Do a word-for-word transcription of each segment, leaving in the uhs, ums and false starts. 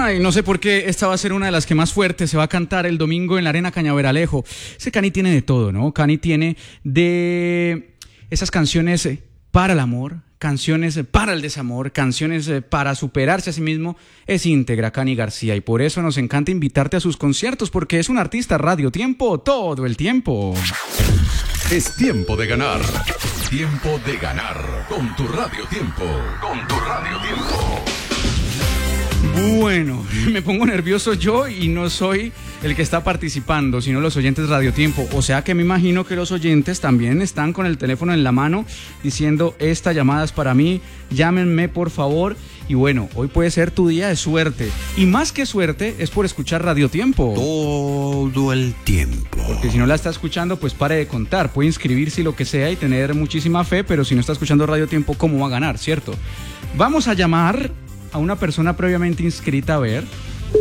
Ay, no sé por qué esta va a ser una de las que más fuertes se va a cantar el domingo en la Arena Cañaveralejo. Ese Cani tiene de todo, ¿no? Cani tiene de esas canciones para el amor, canciones para el desamor, canciones para superarse a sí mismo. Es íntegra Cani García y por eso nos encanta invitarte a sus conciertos, porque es un artista radio tiempo todo el tiempo. Es tiempo de ganar. Tiempo de ganar con tu Radio Tiempo. Con tu Radio Tiempo. Bueno, me pongo nervioso yo y no soy el que está participando, sino los oyentes Radio Tiempo. O sea que me imagino que los oyentes también están con el teléfono en la mano diciendo: esta llamada es para mí, llámenme por favor. Y bueno, hoy puede ser tu día de suerte. Y más que suerte, es por escuchar Radio Tiempo. Todo el tiempo. Porque si no la está escuchando, pues pare de contar. Puede inscribirse y lo que sea y tener muchísima fe, pero si no está escuchando Radio Tiempo, ¿cómo va a ganar, cierto? Vamos a llamar a una persona previamente inscrita, a ver.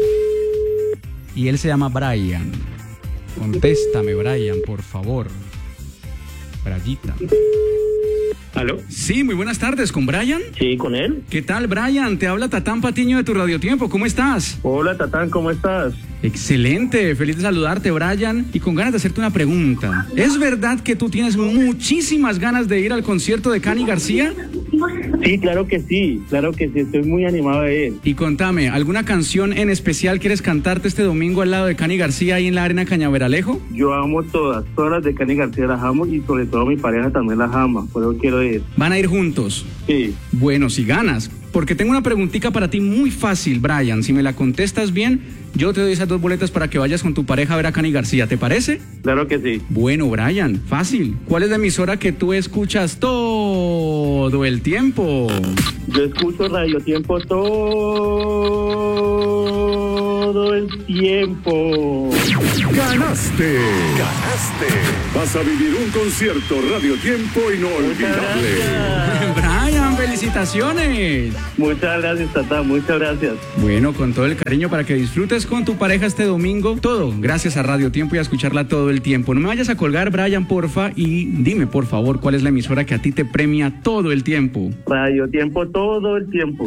Y él se llama Brian. Contéstame, Brian, por favor. Brayita. ¿Aló? Sí, muy buenas tardes, ¿con Brian? Sí, con él. ¿Qué tal, Brian? Te habla Tatán Patiño de tu Radio Tiempo, ¿cómo estás? Hola, Tatán, ¿cómo estás? Excelente, feliz de saludarte, Brian, y con ganas de hacerte una pregunta. ¿Es verdad que tú tienes muchísimas ganas de ir al concierto de Cani García? Sí, claro que sí, claro que sí, estoy muy animado de ir. Y contame, ¿alguna canción en especial quieres cantarte este domingo al lado de Cani García ahí en la Arena Cañaveralejo? Yo amo todas, todas las de Cani García las amo y sobre todo mi pareja también las ama, por eso quiero ir. ¿Van a ir juntos? Sí. Bueno, si ganas, porque tengo una preguntita para ti muy fácil, Brian. Si me la contestas bien, yo te doy esas dos boletas para que vayas con tu pareja a ver a Cani García, ¿te parece? Claro que sí. Bueno, Brian, fácil. ¿Cuál es la emisora que tú escuchas todo el tiempo? Yo escucho Radio Tiempo todo el tiempo. ¡Ganaste! ¡Ganaste! Vas a vivir un concierto Radio Tiempo inolvidable. Brian, felicitaciones. Muchas gracias, Tata, muchas gracias. Bueno, con todo el cariño para que disfrutes con tu pareja este domingo. Todo gracias a Radio Tiempo y a escucharla todo el tiempo. No me vayas a colgar, Brian, porfa, y dime, por favor, cuál es la emisora que a ti te premia todo el tiempo. Radio Tiempo todo el tiempo.